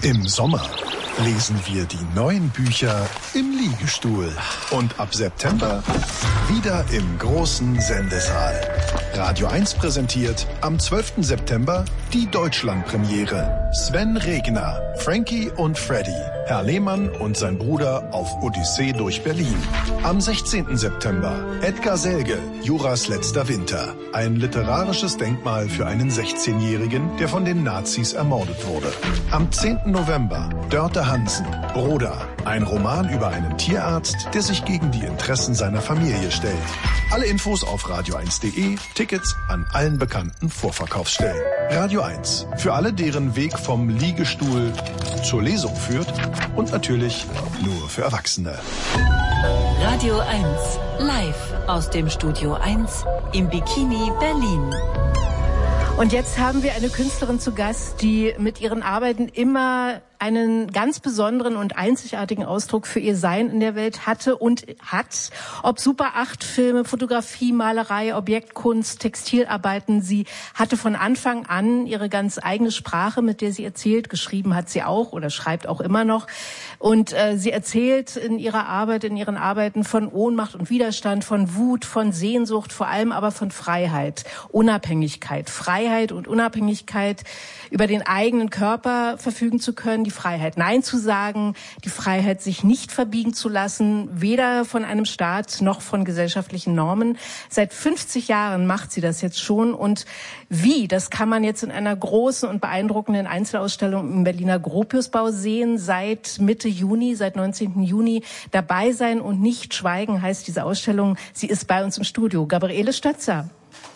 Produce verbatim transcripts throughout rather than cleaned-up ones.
Im Sommer lesen wir die neuen Bücher im Liegestuhl. Und ab September wieder im großen Sendesaal. Radio eins präsentiert am zwölften September die Deutschlandpremiere. Sven Regner, Frankie und Freddy, Herr Lehmann und sein Bruder auf Odyssee durch Berlin. Am sechzehnten September Edgar Selge, Juras letzter Winter. Ein literarisches Denkmal für einen sechzehnjährigen, der von den Nazis ermordet wurde. Am zehnten November Dörte Hansen, Broda. Ein Roman über einen Tierarzt, der sich gegen die Interessen seiner Familie stellt. Alle Infos auf radio eins punkt de, Tickets an allen bekannten Vorverkaufsstellen. Radio eins, für alle, deren Weg vom Liegestuhl zur Lesung führt und natürlich nur für Erwachsene. Radio eins, live aus dem Studio eins im Bikini Berlin. Und jetzt haben wir eine Künstlerin zu Gast, die mit ihren Arbeiten immer einen ganz besonderen und einzigartigen Ausdruck für ihr Sein in der Welt hatte und hat. Ob Super acht Filme, Fotografie, Malerei, Objektkunst, Textilarbeiten. Sie hatte von Anfang an ihre ganz eigene Sprache, mit der sie erzählt. Geschrieben hat sie auch oder schreibt auch immer noch. Und äh, sie erzählt in ihrer Arbeit, in ihren Arbeiten von Ohnmacht und Widerstand, von Wut, von Sehnsucht, vor allem aber von Freiheit, Unabhängigkeit. Freiheit und Unabhängigkeit, über den eigenen Körper verfügen zu können, die Freiheit, Nein zu sagen, die Freiheit, sich nicht verbiegen zu lassen, weder von einem Staat noch von gesellschaftlichen Normen. Seit fünfzig Jahren macht sie das jetzt schon. Und wie, das kann man jetzt in einer großen und beeindruckenden Einzelausstellung im Berliner Gropiusbau sehen. Seit Mitte Juni, seit neunzehnten Juni dabei sein und nicht schweigen heißt diese Ausstellung. Sie ist bei uns im Studio. Gabriele Stötzer.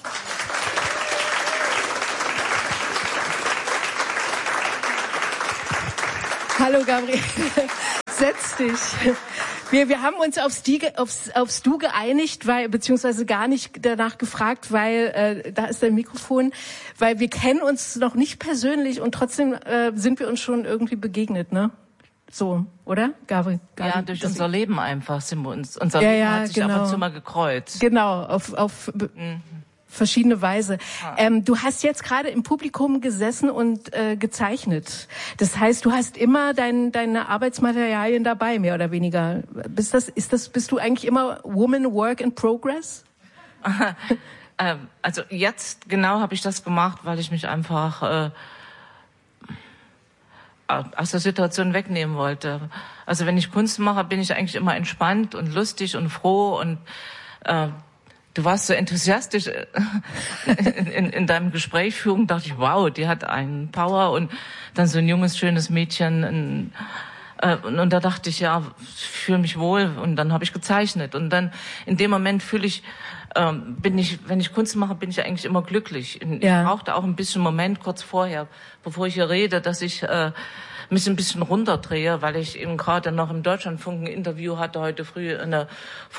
Hallo Gabriele, setz dich. Wir, wir haben uns aufs, Die, aufs, aufs Du geeinigt, weil beziehungsweise gar nicht danach gefragt, weil äh, da ist dein Mikrofon, weil wir kennen uns noch nicht persönlich und trotzdem äh, sind wir uns schon irgendwie begegnet, ne? So, oder, Gabriele? Ja, durch unser Leben einfach sind wir uns. Unser ja, Leben ja, hat sich genau. ab und zu mal gekreuzt. Genau, auf auf Mhm. verschiedene Weise. Ah. Ähm, du hast jetzt gerade im Publikum gesessen und äh, gezeichnet. Das heißt, du hast immer dein, deine Arbeitsmaterialien dabei, mehr oder weniger. Bist das, ist das, bist du eigentlich immer Woman Work in Progress? ähm, also jetzt genau habe ich das gemacht, weil ich mich einfach äh, aus der Situation wegnehmen wollte. Also wenn ich Kunst mache, bin ich eigentlich immer entspannt und lustig und froh und äh, du warst so enthusiastisch in, in, in deinem Gesprächsführung, dachte ich, wow, die hat einen Power und dann so ein junges, schönes Mädchen. Und, äh, und, und da dachte ich, ja, ich fühle mich wohl und dann habe ich gezeichnet. Und dann in dem Moment fühle ich, ähm, bin ich, wenn ich Kunst mache, bin ich eigentlich immer glücklich. Ich ja. brauchte auch ein bisschen Moment kurz vorher, bevor ich hier rede, dass ich äh, mich ein bisschen runterdrehe, weil ich eben gerade noch im Deutschlandfunk ein Interview hatte, heute früh eine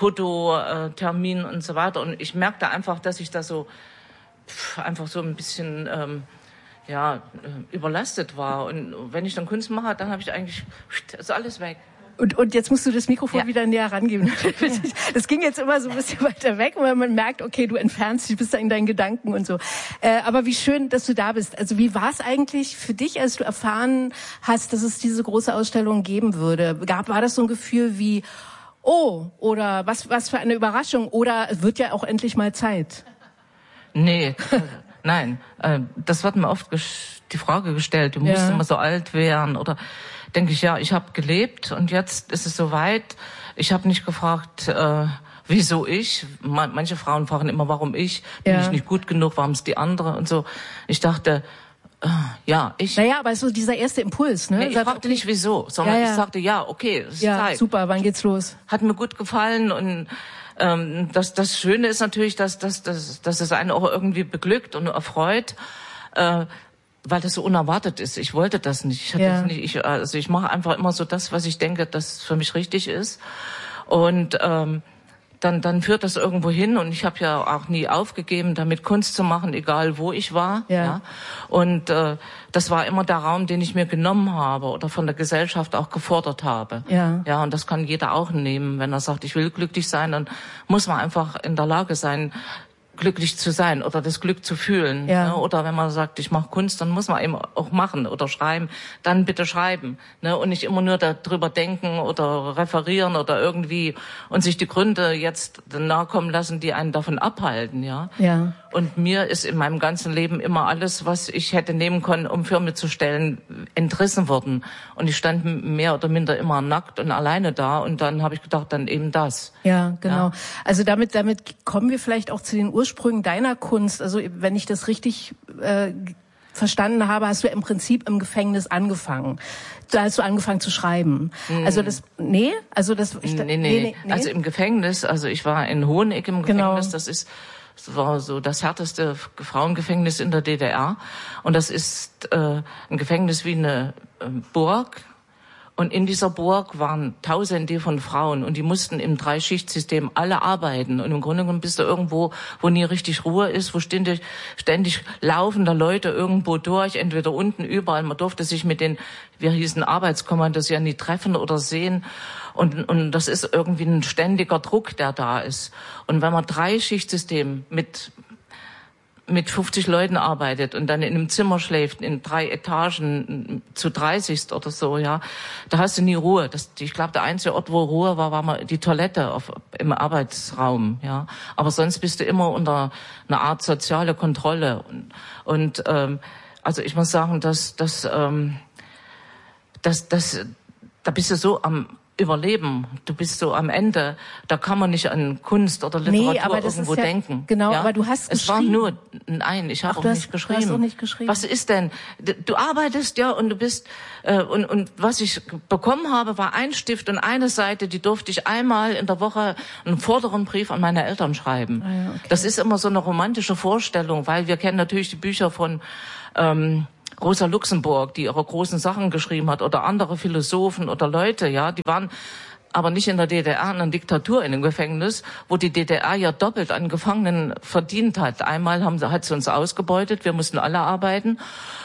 Fototermin und so weiter. Und ich merkte einfach, dass ich da so pff, einfach so ein bisschen ähm, ja überlastet war. Und wenn ich dann Kunst mache, dann habe ich eigentlich ist alles weg. Und, und jetzt musst du das Mikrofon ja. wieder näher rangeben. Das ging jetzt immer so ein bisschen weiter weg, weil man merkt, okay, du entfernst dich, bist da in deinen Gedanken und so. Äh, aber wie schön, dass du da bist. Also wie war es eigentlich für dich, als du erfahren hast, dass es diese große Ausstellung geben würde? Gab, war das so ein Gefühl wie, oh, oder was, was für eine Überraschung, oder es wird ja auch endlich mal Zeit? Nee, äh, nein. Äh, das wird mir oft die Frage gestellt, du musst ja. immer so alt werden, oder... Denke ich, ja, ich habe gelebt und jetzt ist es soweit. Ich habe nicht gefragt, äh, wieso ich. Manche Frauen fragen immer, warum ich. Bin ja. ich nicht gut genug, warum ist die andere und so. Ich dachte, äh, ja, ich. Naja, aber so dieser erste Impuls, ne? Nee, ich Sagt, fragte nicht wieso, sondern ja, ja. ich sagte, ja, okay, es ist ja, Zeit. Super, wann geht's los? Hat mir gut gefallen und ähm, das, das Schöne ist natürlich, dass, dass, dass, dass es einen auch irgendwie beglückt und erfreut. Äh, weil das so unerwartet ist. Ich wollte das nicht. Ich hatte ja. das nicht. Ich, also ich mache einfach immer so das, was ich denke, das für mich richtig ist. Und ähm, dann dann führt das irgendwo hin. Und ich habe ja auch nie aufgegeben, damit Kunst zu machen, egal wo ich war. Ja. Ja. Und äh, das war immer der Raum, den ich mir genommen habe oder von der Gesellschaft auch gefordert habe. Ja. Ja. Und das kann jeder auch nehmen, wenn er sagt, ich will glücklich sein. Dann muss man einfach in der Lage sein, glücklich zu sein oder das Glück zu fühlen. Ja. Ne? Oder wenn man sagt, ich mache Kunst, dann muss man eben auch machen oder schreiben, dann bitte schreiben. Ne? Und nicht immer nur darüber denken oder referieren oder irgendwie und sich die Gründe jetzt nahekommen lassen, die einen davon abhalten. Ja. Ja. Und mir ist in meinem ganzen Leben immer alles, was ich hätte nehmen können, um für mich zu stellen, entrissen worden. Und ich stand mehr oder minder immer nackt und alleine da. Und dann habe ich gedacht, dann eben das. Ja, genau. Ja. Also damit damit kommen wir vielleicht auch zu den Ursprüngen deiner Kunst. Also wenn ich das richtig äh, verstanden habe, hast du im Prinzip im Gefängnis angefangen. Da hast du angefangen zu schreiben. Mm. Also das, nee, also das. Ich, nee, nee, nee, nee, also im Gefängnis. Also ich war in Hoheneck im Gefängnis. Genau. Das ist Das war so das härteste Frauengefängnis in der D D R. Und das ist äh, ein Gefängnis wie eine äh, Burg. Und in dieser Burg waren Tausende von Frauen und die mussten im Dreischichtsystem alle arbeiten. Und im Grunde genommen bist du irgendwo, wo nie richtig Ruhe ist, wo ständig, ständig laufen da Leute irgendwo durch, entweder unten, überall. Man durfte sich mit den, wir hießen Arbeitskommandos, ja nie treffen oder sehen. Und, und das ist irgendwie ein ständiger Druck, der da ist. Und wenn man Dreischichtsystem mit mit fünfzig Leuten arbeitet und dann in einem Zimmer schläft, in drei Etagen zu dreißig oder so, ja, da hast du nie Ruhe. Das, ich glaube, der einzige Ort, wo Ruhe war, war mal die Toilette auf, im Arbeitsraum, ja. Aber sonst bist du immer unter einer Art soziale Kontrolle. Und, und ähm, also ich muss sagen, dass, dass, ähm, dass, dass, da bist du so am Überleben, du bist so am Ende, da kann man nicht an Kunst oder Literatur nee, aber das irgendwo ist ja, denken. Genau, ja? aber du hast es geschrieben. Es war nur, nein, ich habe auch, nicht geschrieben. Du hast auch nicht geschrieben. Was ist denn? Du arbeitest ja und du bist, äh, und, und was ich bekommen habe, war ein Stift und eine Seite, die durfte ich einmal in der Woche einen vorderen Brief an meine Eltern schreiben. Ah, ja, okay. Das ist immer so eine romantische Vorstellung, weil wir kennen natürlich die Bücher von, ähm, Rosa Luxemburg, die ihre großen Sachen geschrieben hat, oder andere Philosophen oder Leute, ja, die waren aber nicht in der D D R, in einer Diktatur in einem Gefängnis, wo die D D R ja doppelt an Gefangenen verdient hat. Einmal haben sie, hat sie uns ausgebeutet, wir mussten alle arbeiten.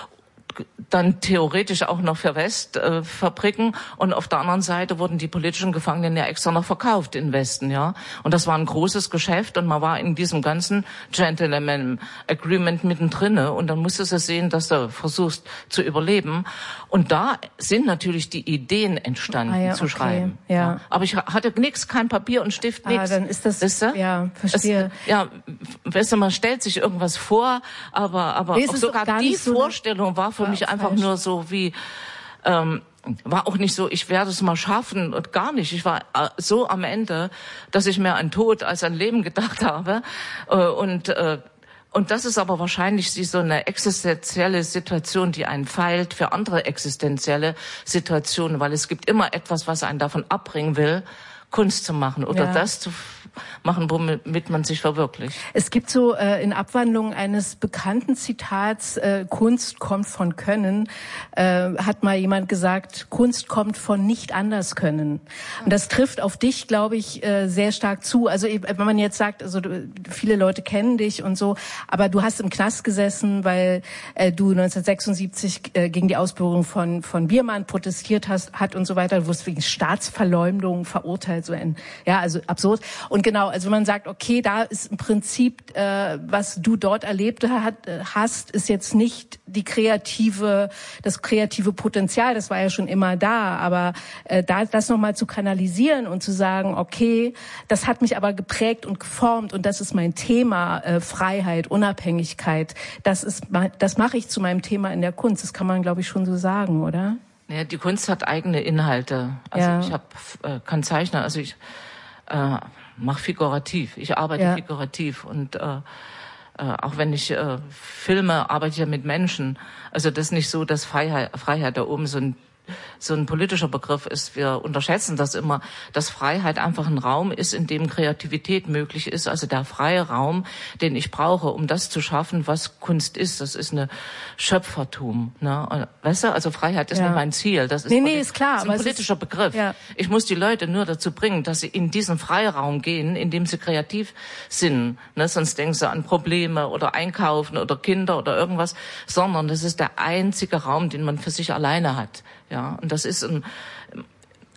Dann theoretisch auch noch für Westfabriken äh, und auf der anderen Seite wurden die politischen Gefangenen ja extra noch verkauft in Westen, ja. Und das war ein großes Geschäft und man war in diesem ganzen Gentleman Agreement mittendrin und dann musstest du sehen, dass du versuchst zu überleben. Und da sind natürlich die Ideen entstanden, ah, ja, zu okay. schreiben. Ja. Ja. Aber ich hatte nichts, kein Papier und Stift, nichts. Ah, dann ist das, weißt du? ja, verstehe. Es, ja, weißt du, man stellt sich irgendwas vor, aber, aber nee, auch sogar die so Vorstellung war für mich einfach falsch. Nur so wie, ähm, war auch nicht so, ich werde es mal schaffen und gar nicht. Ich war äh, so am Ende, dass ich mehr an Tod als an Leben gedacht habe. Äh, und, äh, und das ist aber wahrscheinlich so eine existenzielle Situation, die einen feilt für andere existenzielle Situationen, weil es gibt immer etwas, was einen davon abbringen will, Kunst zu machen oder ja. das zu machen, womit man sich verwirklicht. Es gibt so äh, in Abwandlung eines bekannten Zitats, äh, Kunst kommt von Können, äh, hat mal jemand gesagt, Kunst kommt von nicht anders können. Und das trifft auf dich, glaube ich, äh, sehr stark zu. Also wenn man jetzt sagt, also du, viele Leute kennen dich und so, aber du hast im Knast gesessen, weil äh, du neunzehnhundertsechsundsiebzig äh, gegen die Ausbürgerung von von Biermann protestiert hast, hat und so weiter. Du wurdest wegen Staatsverleumdung verurteilt, so ein, ja, also absurd. Und genau, also wenn man sagt, okay, da ist im Prinzip, äh, was du dort erlebt hat, hast, ist jetzt nicht die kreative, das kreative Potenzial, das war ja schon immer da, aber äh, da das nochmal zu kanalisieren und zu sagen, okay, das hat mich aber geprägt und geformt und das ist mein Thema, äh, Freiheit, Unabhängigkeit, das ist, das mache ich zu meinem Thema in der Kunst, das kann man, glaube ich, schon so sagen, oder? Ja, die Kunst hat eigene Inhalte. Also ja. ich hab, äh, kann zeichnen, also ich äh, mache figurativ. Ich arbeite ja. figurativ und äh, äh, auch wenn ich äh, filme, arbeite ich ja mit Menschen. Also das ist nicht so, dass Freiheit, Freiheit da oben so ein so ein politischer Begriff ist. Wir unterschätzen das immer, dass Freiheit einfach ein Raum ist, in dem Kreativität möglich ist. Also der freie Raum, den ich brauche, um das zu schaffen, was Kunst ist. Das ist eine Schöpfertum. Ne? Weißt du, also Freiheit ist ja. nicht mein Ziel. Das ist, nee, nee, ist klar, das ist ein politischer ist, Begriff. Ja. Ich muss die Leute nur dazu bringen, dass sie in diesen Freiraum gehen, in dem sie kreativ sind. Ne? Sonst denken sie an Probleme oder Einkaufen oder Kinder oder irgendwas. Sondern das ist der einzige Raum, den man für sich alleine hat. Ja, und das ist ein,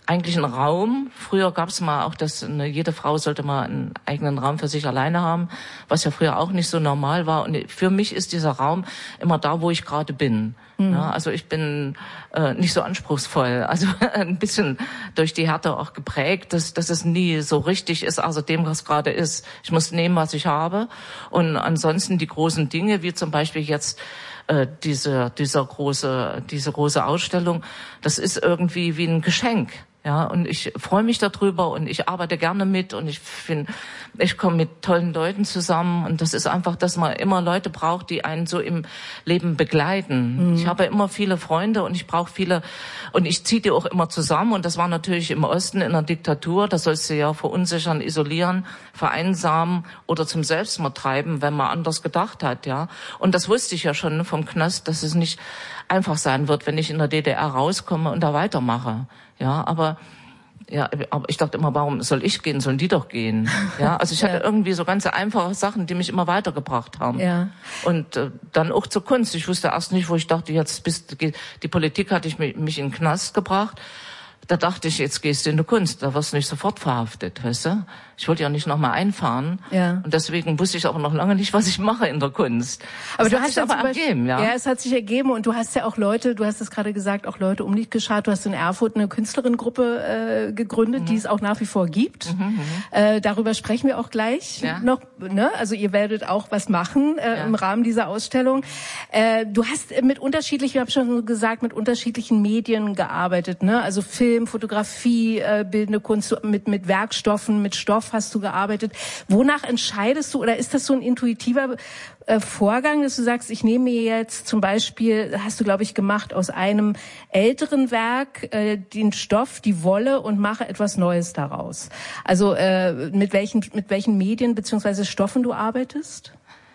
eigentlich einen Raum. Früher gab es mal auch, dass eine, jede Frau sollte mal einen eigenen Raum für sich alleine haben, was ja früher auch nicht so normal war. Und für mich ist dieser Raum immer da, wo ich gerade bin. Mhm. Ja, also ich bin äh, nicht so anspruchsvoll, also ein bisschen durch die Härte auch geprägt, dass, dass es nie so richtig ist, außer dem, was gerade ist. Ich muss nehmen, was ich habe. Und ansonsten die großen Dinge, wie zum Beispiel jetzt äh, diese, dieser große, diese große Ausstellung, das ist irgendwie wie ein Geschenk. Ja, und ich freue mich darüber und ich arbeite gerne mit und ich finde, ich komme mit tollen Leuten zusammen und das ist einfach, dass man immer Leute braucht, die einen so im Leben begleiten. Mhm. Ich habe immer viele Freunde und ich brauche viele und ich ziehe die auch immer zusammen und das war natürlich im Osten in der Diktatur, das sollst du ja verunsichern, isolieren, vereinsamen oder zum Selbstmord treiben, wenn man anders gedacht hat, ja. Und das wusste ich ja schon vom Knast, dass es nicht einfach sein wird, wenn ich in der D D R rauskomme und da weitermache. Ja, aber ja, aber ich dachte immer, warum soll ich gehen, sollen die doch gehen? Ja, also ich hatte ja. irgendwie so ganz einfache Sachen, die mich immer weitergebracht haben. Ja. Und äh, dann auch zur Kunst. Ich wusste erst nicht, wo ich dachte, jetzt bist du, die Politik hatte ich mich, mich in den Knast gebracht. Da dachte ich, jetzt gehst du in die Kunst, da wirst du nicht sofort verhaftet, weißt du? Ich wollte ja nicht nochmal einfahren. Ja. Und deswegen wusste ich aber noch lange nicht, was ich mache in der Kunst. Aber das du hast sich aber ergeben, ja. Ja, es hat sich ergeben und du hast ja auch Leute, du hast es gerade gesagt, auch Leute um dich geschart. Du hast in Erfurt eine Künstlerinnengruppe äh, gegründet, mhm. die es auch nach wie vor gibt. Mhm, äh, darüber sprechen wir auch gleich ja. noch. Ne? Also ihr werdet auch was machen äh, ja. im Rahmen dieser Ausstellung. Äh, du hast mit unterschiedlichen, ich habe schon gesagt, mit unterschiedlichen Medien gearbeitet, ne? Also Film, Fotografie, äh, bildende Kunst, mit mit Werkstoffen, mit Stoff hast du gearbeitet. Wonach entscheidest du, oder ist das so ein intuitiver äh, Vorgang, dass du sagst, ich nehme mir jetzt zum Beispiel, hast du glaube ich gemacht, aus einem älteren Werk äh, den Stoff, die Wolle und mache etwas Neues daraus? Also äh, mit welchen mit welchen Medien beziehungsweise Stoffen du arbeitest?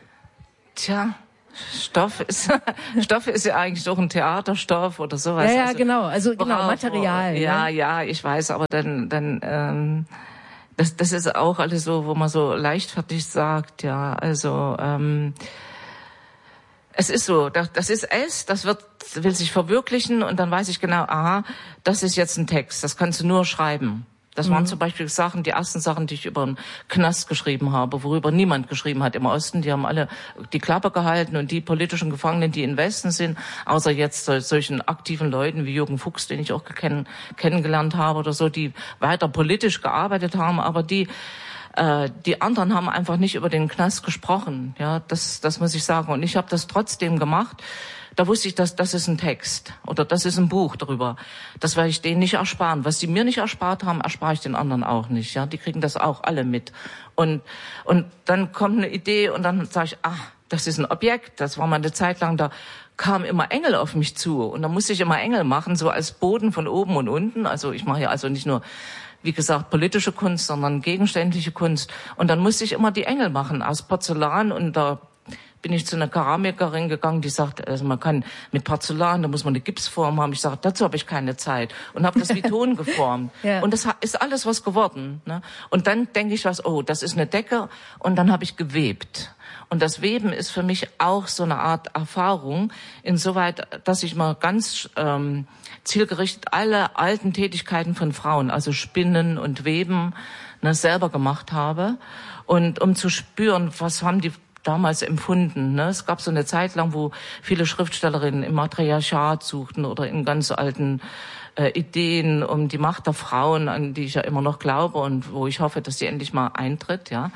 Tja. Stoff ist Stoff ist ja eigentlich doch ein Theaterstoff oder sowas. Ja, ja, also, genau, also genau Material. Ja, ne? ja, ich weiß, aber dann dann ähm, das das ist auch alles so, wo man so leichtfertig sagt, ja, also ähm, es ist so, das, das ist es, das wird will sich verwirklichen und dann weiß ich genau, aha, das ist jetzt ein Text, das kannst du nur schreiben. Das waren mhm. zum Beispiel Sachen, die ersten Sachen, die ich über den Knast geschrieben habe, worüber niemand geschrieben hat im Osten. Die haben alle die Klappe gehalten und die politischen Gefangenen, die im Westen sind, außer jetzt solchen aktiven Leuten wie Jürgen Fuchs, den ich auch kenn, kennengelernt habe oder so, die weiter politisch gearbeitet haben, aber die äh, die anderen haben einfach nicht über den Knast gesprochen. Ja, das das muss ich sagen. Und ich habe das trotzdem gemacht. Da wusste ich, dass das ist ein Text oder das ist ein Buch darüber. Das werde ich denen nicht ersparen. Was sie mir nicht erspart haben, erspare ich den anderen auch nicht. Ja, die kriegen das auch alle mit. Und und dann kommt eine Idee und dann sage ich, ach, das ist ein Objekt. Das war mal eine Zeit lang, da kamen immer Engel auf mich zu und dann musste ich immer Engel machen, so als Boden von oben und unten. Also ich mache ja also nicht nur, wie gesagt, politische Kunst, sondern gegenständliche Kunst. Und dann musste ich immer die Engel machen aus Porzellan und da bin ich zu einer Keramikerin gegangen, die sagt, also man kann mit Porzellan, da muss man eine Gipsform haben. Ich sage, dazu habe ich keine Zeit und habe das wie Ton geformt. Ja. Und das ist alles was geworden. Ne? Und dann denke ich was, oh, das ist eine Decke und dann habe ich gewebt. Und das Weben ist für mich auch so eine Art Erfahrung, insoweit, dass ich mal ganz ähm, zielgerichtet alle alten Tätigkeiten von Frauen, also Spinnen und Weben, ne, selber gemacht habe. Und um zu spüren, was haben die damals empfunden. Ne? Es gab so eine Zeit lang, wo viele Schriftstellerinnen im Matriarchat suchten oder in ganz alten äh, Ideen um die Macht der Frauen, an die ich ja immer noch glaube und wo ich hoffe, dass sie endlich mal eintritt. Ja,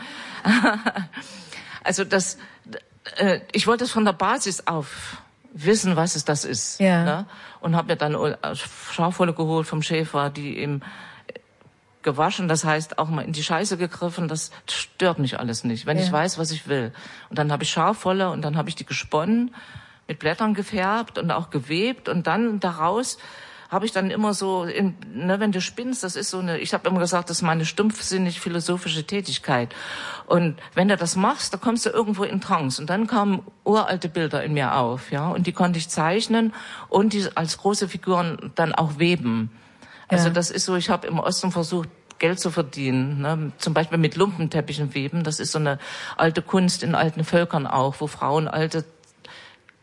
also das, äh, ich wollte es von der Basis auf wissen, was es das ist. Ja. Ne? Und habe mir dann Schafwolle geholt vom Schäfer, die eben gewaschen, das heißt auch mal in die Scheiße gegriffen, das stört mich alles nicht, wenn ja. ich weiß, was ich will. Und dann habe ich Schafwolle und dann habe ich die gesponnen, mit Blättern gefärbt und auch gewebt und dann daraus habe ich dann immer so, in, ne, wenn du spinnst, das ist so eine, ich habe immer gesagt, das ist meine stumpfsinnig philosophische Tätigkeit. Und wenn du das machst, da kommst du irgendwo in Trance. Und dann kamen uralte Bilder in mir auf, ja, und die konnte ich zeichnen und die als große Figuren dann auch weben. Also ja. das ist so, ich habe im Osten versucht, Geld zu verdienen, ne? Zum Beispiel mit Lumpenteppichen weben. Das ist so eine alte Kunst in alten Völkern auch, wo Frauen alte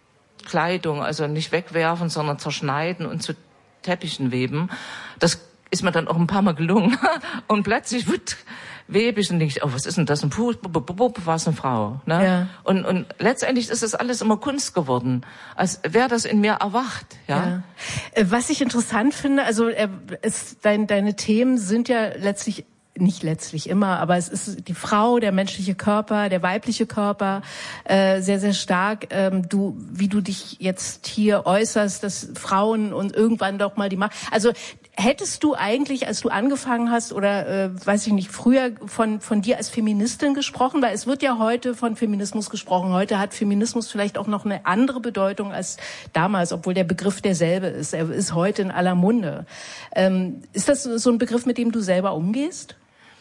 Kleidung, also nicht wegwerfen, sondern zerschneiden und zu Teppichen weben. Das ist mir dann auch ein paar Mal gelungen. Und plötzlich wird webe ich und denke ich, oh, was ist denn das? Ein Puh, war es eine Frau. Ne? Ja. Und, und letztendlich ist das alles immer Kunst geworden, als wäre das in mir erwacht. Ja? Ja. Was ich interessant finde, also es, dein, deine Themen sind ja letztlich nicht letztlich immer, aber es ist die Frau, der menschliche Körper, der weibliche Körper, äh, sehr, sehr stark. Ähm, du, wie du dich jetzt hier äußerst, dass Frauen und irgendwann doch mal die Macht. Also hättest du eigentlich, als du angefangen hast, oder äh, weiß ich nicht, früher von von dir als Feministin gesprochen? Weil es wird ja heute von Feminismus gesprochen. Heute hat Feminismus vielleicht auch noch eine andere Bedeutung als damals, obwohl der Begriff derselbe ist. Er ist heute in aller Munde. Ähm, ist das so ein Begriff, mit dem du selber umgehst?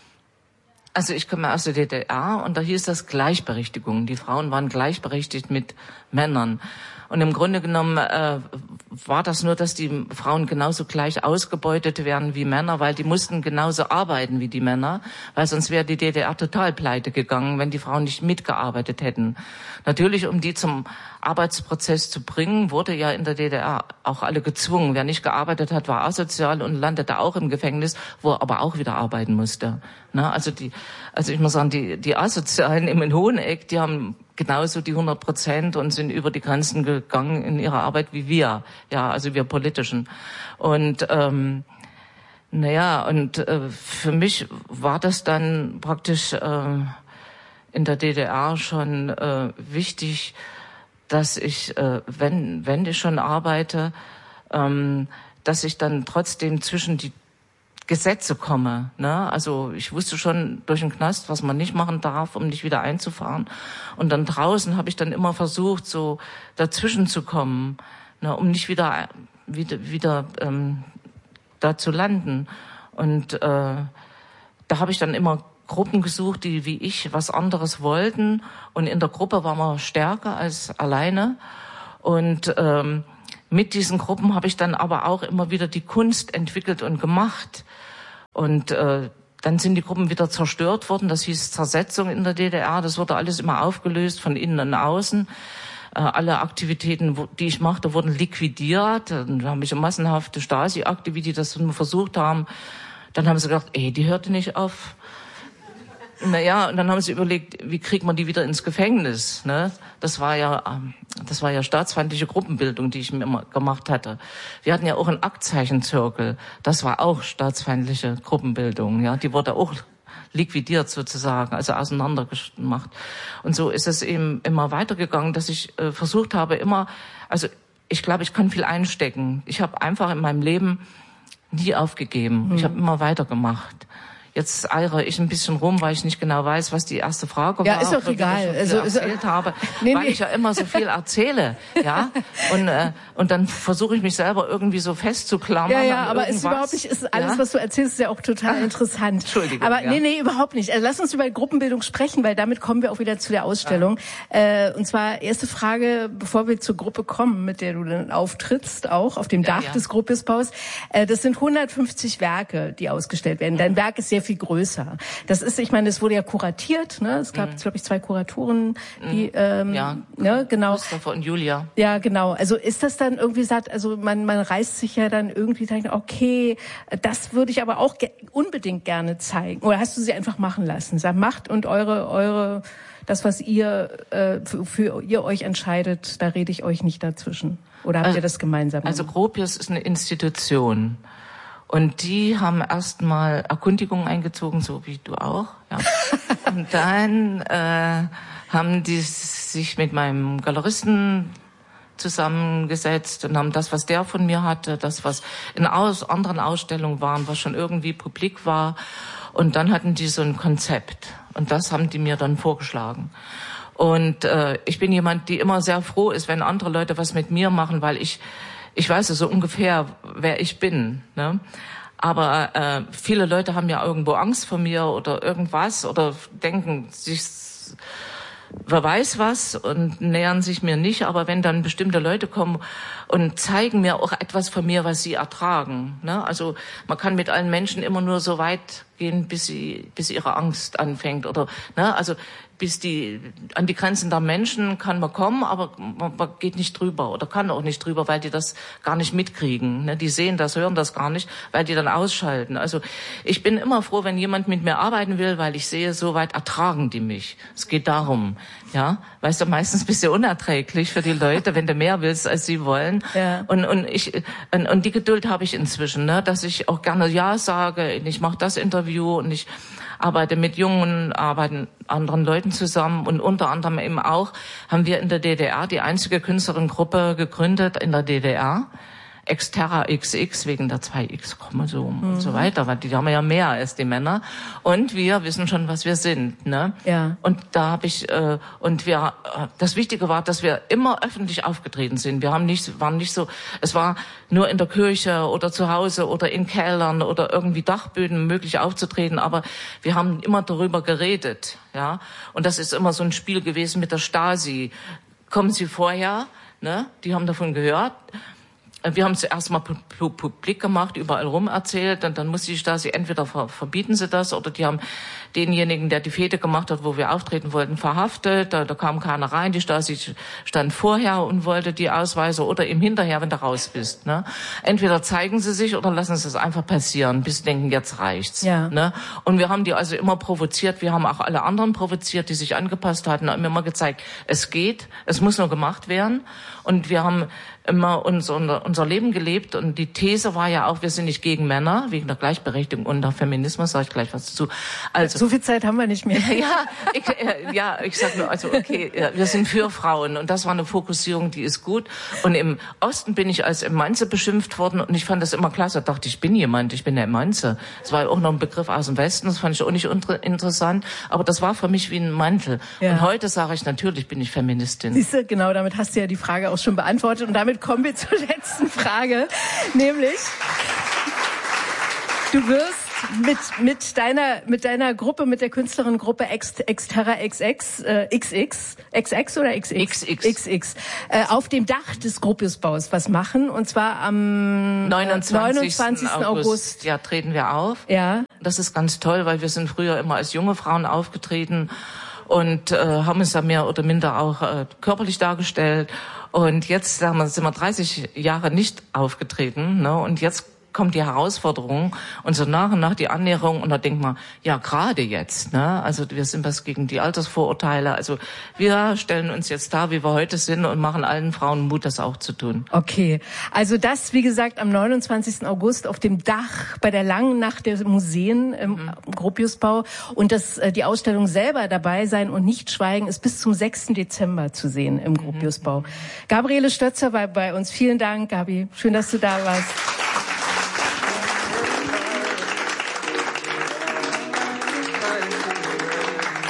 Also ich komme aus der D D R und da hieß das Gleichberechtigung. Die Frauen waren gleichberechtigt mit Männern. Und im Grunde genommen äh, war das nur, dass die Frauen genauso gleich ausgebeutet werden wie Männer, weil die mussten genauso arbeiten wie die Männer, weil sonst wäre die D D R total pleite gegangen, wenn die Frauen nicht mitgearbeitet hätten. Natürlich, um die zum Arbeitsprozess zu bringen, wurde ja in der D D R auch alle gezwungen. Wer nicht gearbeitet hat, war asozial und landete auch im Gefängnis, wo er aber auch wieder arbeiten musste. Na, also die, also ich muss sagen, die, die Asozialen im Hoheneck, die haben genauso die hundert Prozent und sind über die Grenzen gegangen in ihrer Arbeit wie wir. Ja, also wir Politischen. Und, ähm, naja, und äh, für mich war das dann praktisch äh, in der D D R schon äh, wichtig, dass ich, äh, wenn, wenn ich schon arbeite, ähm, dass ich dann trotzdem zwischen die Gesetze komme. Ne? Also ich wusste schon durch den Knast, was man nicht machen darf, um nicht wieder einzufahren. Und dann draußen habe ich dann immer versucht, so dazwischen zu kommen, ne? Um nicht wieder wieder, wieder ähm, da zu landen. Und äh, da habe ich dann immer Gruppen gesucht, die wie ich was anderes wollten. Und in der Gruppe war man stärker als alleine. Und ähm, mit diesen Gruppen habe ich dann aber auch immer wieder die Kunst entwickelt und gemacht. Und äh, dann sind die Gruppen wieder zerstört worden. Das hieß Zersetzung in der D D R. Das wurde alles immer aufgelöst von innen und außen. Äh, alle Aktivitäten, die ich machte, wurden liquidiert. Dann habe ich massenhafte Stasi-Akte, wie die das nur versucht haben. Dann haben sie gedacht, ey, die hörte nicht auf. Naja, und dann haben sie überlegt, wie kriegt man die wieder ins Gefängnis, ne? Das war ja, das war ja staatsfeindliche Gruppenbildung, die ich mir immer gemacht hatte. Wir hatten ja auch einen Aktzeichenzirkel. Das war auch staatsfeindliche Gruppenbildung, ja. Die wurde auch liquidiert sozusagen, also auseinandergemacht. Und so ist es eben immer weitergegangen, dass ich äh, versucht habe, immer, also ich glaube, ich kann viel einstecken. Ich habe einfach in meinem Leben nie aufgegeben. Mhm. Ich habe immer weitergemacht. Jetzt eire ich ein bisschen rum, weil ich nicht genau weiß, was die erste Frage ja, war. Ja, ist doch egal. Ich so also, erzählt habe, nee, weil nee. ich ja immer so viel erzähle, ja. Und äh, und dann versuche ich mich selber irgendwie so festzuklammern. Ja, ja, aber ist überhaupt nicht, ist alles, ja? was du erzählst, ist ja auch total ah, interessant. Entschuldigung. Aber ja. nee, nee, überhaupt nicht. Also, lass uns über Gruppenbildung sprechen, weil damit kommen wir auch wieder zu der Ausstellung. Ah. Äh, und zwar erste Frage, bevor wir zur Gruppe kommen, mit der du dann auftrittst, auch auf dem Dach ja, ja. des Gruppisbaus. Äh, das sind hundertfünfzig Werke, die ausgestellt werden. Dein Werk ist sehr viel größer. Das ist, ich meine, es wurde ja kuratiert, ne? Es gab, mhm. glaube ich, zwei Kuratoren, die, ähm, ja, ne, genau. Christopher und Julia. Ja, genau. Also ist das dann irgendwie sagt, also man, man reißt sich ja dann irgendwie, denkt, okay, das würde ich aber auch ge- unbedingt gerne zeigen. Oder hast du sie einfach machen lassen? Sag, macht und eure, eure, das, was ihr, äh, für, für ihr euch entscheidet, da rede ich euch nicht dazwischen. Oder habt also, ihr das gemeinsam? Also Gropius ist eine Institution. Und die haben erstmal Erkundigungen eingezogen, so wie du auch. Ja. Und dann äh, haben die sich mit meinem Galeristen zusammengesetzt und haben das, was der von mir hatte, das, was in aus, anderen Ausstellungen waren, was schon irgendwie publik war. Und dann hatten die so ein Konzept. Und das haben die mir dann vorgeschlagen. Und äh, ich bin jemand, die immer sehr froh ist, wenn andere Leute was mit mir machen, weil ich Ich weiß ja so ungefähr, wer ich bin, ne? Aber äh, viele Leute haben ja irgendwo Angst vor mir oder irgendwas oder denken sich, wer weiß was und nähern sich mir nicht. Aber wenn dann bestimmte Leute kommen und zeigen mir auch etwas von mir, was sie ertragen. Ne? Also man kann mit allen Menschen immer nur so weit gehen, bis sie, bis ihre Angst anfängt oder, ne? Also bis die an die Grenzen der Menschen kann man kommen, aber man, man geht nicht drüber oder kann auch nicht drüber, weil die das gar nicht mitkriegen. Ne? Die sehen das, hören das gar nicht, weil die dann ausschalten. Also ich bin immer froh, wenn jemand mit mir arbeiten will, weil ich sehe, so weit ertragen die mich. Es geht darum, ja, weißt du, meistens bist du unerträglich für die Leute, wenn du mehr willst, als sie wollen. Ja. Und und ich und, und die Geduld habe ich inzwischen, ne, dass ich auch gerne ja sage. Ich mache das Interview und ich arbeite mit jungen, arbeiten anderen Leuten zusammen und unter anderem eben auch haben wir in der D D R die einzige Künstlerinnengruppe gegründet in der D D R. Exterra X X wegen der zwei X-Chromosomen mhm. und so weiter, weil die haben ja mehr als die Männer und wir wissen schon, was wir sind, ne? Ja. Und da habe ich äh, und wir äh, das Wichtige war, dass wir immer öffentlich aufgetreten sind. Wir haben nicht waren nicht so, es war nur in der Kirche oder zu Hause oder in Kellern oder irgendwie Dachböden möglich aufzutreten, aber wir haben immer darüber geredet, ja? Und das ist immer so ein Spiel gewesen mit der Stasi. Kommen Sie vorher, ne? Die haben davon gehört. Wir haben es zuerst mal publik gemacht, überall rum erzählt, und dann musste die Stasi entweder verbieten sie das oder die haben denjenigen, der die Fete gemacht hat, wo wir auftreten wollten, verhaftet. Da, da kam keiner rein. Die Stasi stand vorher und wollte die Ausweise oder eben hinterher, wenn du raus bist. Ne? Entweder zeigen sie sich oder lassen sie es einfach passieren, bis sie denken, jetzt reicht's. Ja. Ne? Und wir haben die also immer provoziert. Wir haben auch alle anderen provoziert, die sich angepasst hatten, haben immer gezeigt, es geht, es muss nur gemacht werden. Und wir haben immer unser, unser Leben gelebt und die These war ja auch, wir sind nicht gegen Männer, wegen der Gleichberechtigung und der Feminismus, sage ich gleich was dazu. Also, so viel Zeit haben wir nicht mehr. ja, ich, äh, ja, ich sag nur, also okay, ja, wir sind für Frauen und das war eine Fokussierung, die ist gut. Und im Osten bin ich als Emanze beschimpft worden und ich fand das immer klasse. Ich dachte, ich bin jemand, ich bin eine Emanze. Das war auch noch ein Begriff aus dem Westen, das fand ich auch nicht interessant, aber das war für mich wie ein Mantel. Ja. Und heute sage ich, natürlich bin ich Feministin. Siehst du, genau, damit hast du ja die Frage auch schon beantwortet und damit kommen wir zur letzten Frage, nämlich du wirst mit mit deiner mit deiner Gruppe, mit der Künstlerinnengruppe Ex, Exterra X X äh, X X X X oder X X X X X X äh, auf dem Dach des Gropiusbaus was machen, und zwar am neunundzwanzigsten August. Ja, treten wir auf. Ja. Das ist ganz toll, weil wir sind früher immer als junge Frauen aufgetreten und äh, haben uns da mehr oder minder auch äh, körperlich dargestellt. Und jetzt sagen wir, sind wir dreißig Jahre nicht aufgetreten, ne? Und jetzt kommt die Herausforderung und so nach und nach die Annäherung und da denkt man, ja, gerade jetzt, ne? Also wir sind was gegen die Altersvorurteile. Also wir stellen uns jetzt da, wie wir heute sind und machen allen Frauen Mut, das auch zu tun. Okay, also das, wie gesagt, am neunundzwanzigsten August auf dem Dach bei der langen Nacht der Museen im mhm. Gropiusbau, und das die Ausstellung selber dabei sein und nicht schweigen ist bis zum sechsten Dezember zu sehen im Gropiusbau. Mhm. Gabriele Stötzer war bei uns. Vielen Dank, Gabi. Schön, dass du da warst.